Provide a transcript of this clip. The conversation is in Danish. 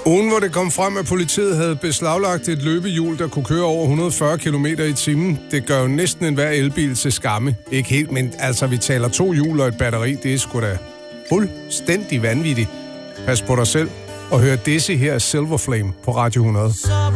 Ugen, hvor det kom frem, at politiet havde beslaglagt et løbehjul, der kunne køre over 140 km i timen. Det gør jo næsten enhver elbil til skamme. Ikke helt, men altså, vi taler 2 hjul og et batteri. Det er sgu da fuldstændig vanvittigt. Pas på dig selv og hør Dizzy her Silver Flame på Radio 100.